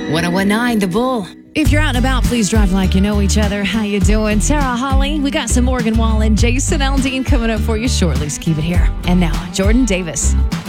1019 The Bull. If you're out and about, please drive like you know each other. How you doing? Sarah Holly. We got some Morgan Wallen, Jason Aldean coming up for you shortly, so keep it here. And now, Jordan Davis.